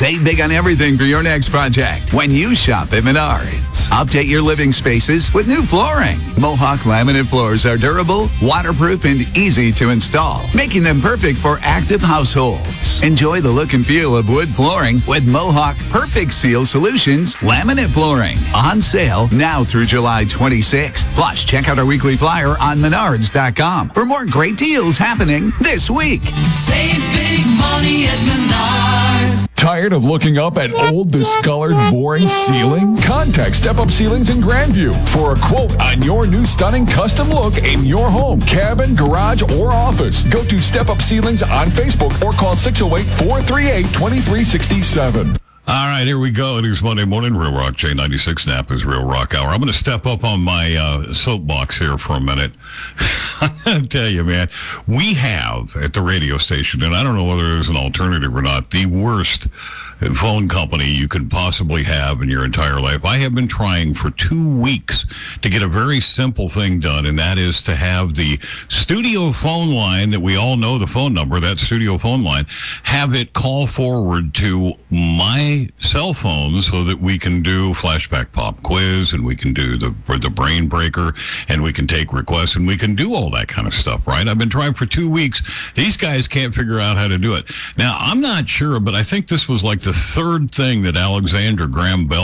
Save big on everything for your next project when you shop at Menards. Update your living spaces with new flooring. Mohawk laminate floors are durable, waterproof, and easy to install, making them perfect for active households. Enjoy the look and feel of wood flooring with Mohawk Perfect Seal Solutions laminate flooring. On sale now through July 26th. Plus, check out our weekly flyer on Menards.com for more great deals happening this week. Save big money at Menards. Tired of looking up at old, discolored, boring ceilings? Contact Step Up Ceilings in Grandview for a quote on your new stunning custom look in your home, cabin, garage, or office. Go to Step Up Ceilings on Facebook or call 608-438-2367. All right, here we go. It is Monday morning, Real Rock J96, Napa's Real Rock Hour. I'm going to step up on my soapbox here for a minute. I'm going to tell you, man, we have at the radio station, and I don't know whether there's an alternative or not, the worst phone company you could possibly have in your entire life. I have been trying for 2 weeks to get a very simple thing done, and that is to have the studio phone line that we all know the phone number, that studio phone line, have it call forward to my cell phone so that we can do Flashback Pop Quiz, and we can do the Brain Breaker, and we can take requests, and we can do all that kind of stuff, right? I've been trying for 2 weeks. These guys can't figure out how to do it. Now, I'm not sure, but I think this was like the third thing that Alexander Graham Bell